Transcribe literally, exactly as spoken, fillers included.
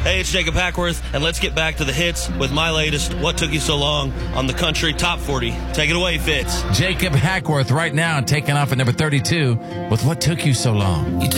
Hey, it's Jacob Hackworth, and let's get back to the hits with my latest What Took You So Long on the Country Top forty. Take it away, Fitz. Jacob Hackworth right now taking off at number thirty-two with What Took You So Long.